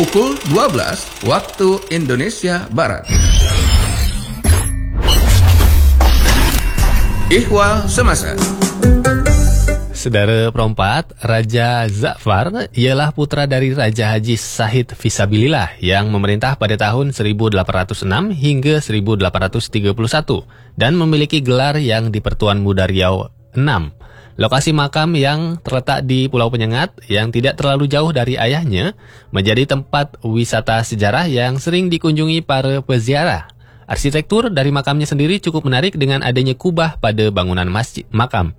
pukul 12 waktu Indonesia Barat. Ihwal Semasa. Saudara perempat, Raja Za'far ialah putra dari Raja Haji Sahid Fisabilillah yang memerintah pada tahun 1806 hingga 1831 dan memiliki gelar yang di Pertuan Muda Riau 6. Lokasi makam yang terletak di Pulau Penyengat yang tidak terlalu jauh dari ayahnya menjadi tempat wisata sejarah yang sering dikunjungi para peziarah. Arsitektur dari makamnya sendiri cukup menarik dengan adanya kubah pada bangunan masjid makam.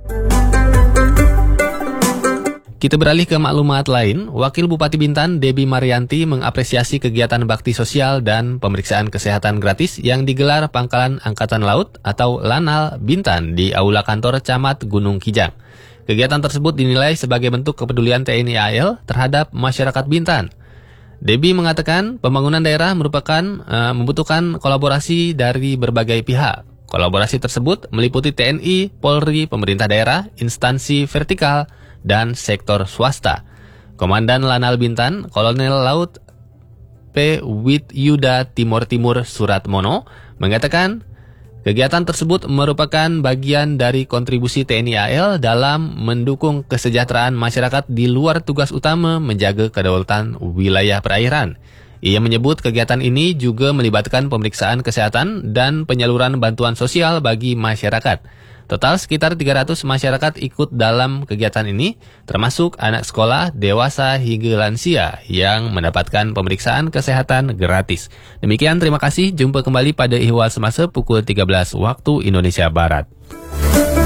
Kita beralih ke maklumat lain. Wakil Bupati Bintan, Debbie Marianti, mengapresiasi kegiatan bakti sosial dan pemeriksaan kesehatan gratis yang digelar Pangkalan Angkatan Laut atau Lanal Bintan di Aula Kantor Camat Gunung Kijang. Kegiatan tersebut dinilai sebagai bentuk kepedulian TNI AL terhadap masyarakat Bintan. Debbie mengatakan pembangunan daerah membutuhkan kolaborasi dari berbagai pihak. Kolaborasi tersebut meliputi TNI, Polri, pemerintah daerah, instansi vertikal, dan sektor swasta. Komandan Lanal Bintan, Kolonel Laut P. Widyuda Timur Suratmono, mengatakan kegiatan tersebut merupakan bagian dari kontribusi TNI AL dalam mendukung kesejahteraan masyarakat di luar tugas utama menjaga kedaulatan wilayah perairan. Ia menyebut kegiatan ini juga melibatkan pemeriksaan kesehatan dan penyaluran bantuan sosial bagi masyarakat. Total sekitar 300 masyarakat ikut dalam kegiatan ini, termasuk anak sekolah, dewasa hingga lansia yang mendapatkan pemeriksaan kesehatan gratis. Demikian, terima kasih. Jumpa kembali pada Ihwal Semasa pukul 13 waktu Indonesia Barat.